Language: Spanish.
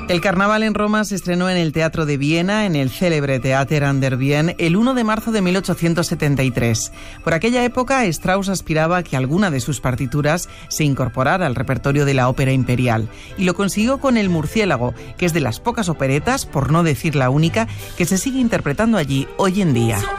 El Carnaval en Roma se estrenó en el Teatro de Viena, en el célebre Theater an der Wien, el 1 de marzo de 1873. Por aquella época, Strauss aspiraba a que alguna de sus partituras se incorporara al repertorio de la ópera imperial, y lo consiguió con El Murciélago, que es de las pocas operetas, por no decir la única, que se sigue interpretando allí hoy en día.